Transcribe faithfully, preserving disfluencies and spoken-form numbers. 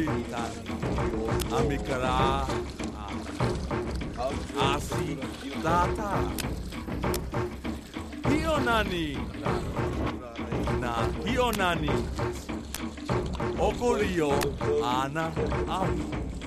Amikara Asi Data Hionani Na Hionani Okolio Ana Au